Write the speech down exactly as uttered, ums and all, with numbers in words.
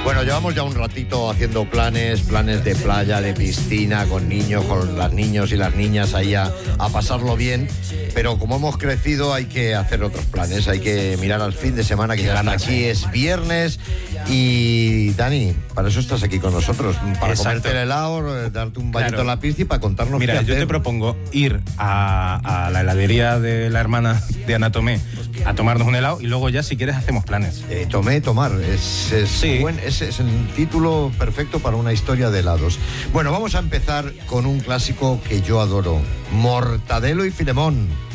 Bueno, llevamos ya un ratito haciendo planes, planes de playa, de piscina, con niños, con las niños y las niñas ahí a, a pasarlo bien. Pero como hemos crecido hay que hacer otros planes, hay que mirar al fin de semana que ya está aquí, es viernes. Y Dani, para eso estás aquí con nosotros, para Exacto. comerte el helado, darte un bañito Claro. en la piscina y para contarnos Mira, qué yo hacer. te propongo ir a, a la heladería de la hermana de Ana Tomé a tomarnos un helado y luego ya, si quieres, hacemos planes. Eh, tomé, tomar, es, es, Sí. buen, es, es un título perfecto para una historia de helados. Bueno, vamos a empezar con un clásico que yo adoro, Mortadelo y Filemón.